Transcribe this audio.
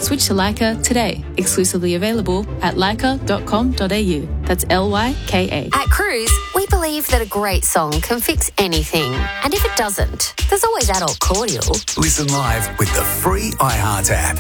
Switch to Leica today. Exclusively available at leica.com.au. That's Lyka. At Cruise, we believe that a great song can fix anything. And if it doesn't, there's always adult cordial. Listen live with the free iHeart app.